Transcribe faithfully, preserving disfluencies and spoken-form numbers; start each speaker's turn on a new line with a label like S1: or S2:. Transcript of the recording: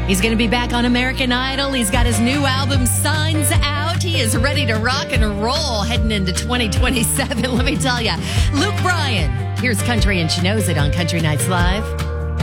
S1: He's going to be back on American Idol. He's got his new album, Signs, out. He is ready to rock and roll heading into twenty twenty-seven, let me tell you. Luke Bryan, here's Country and She Knows It on Country Nights Live.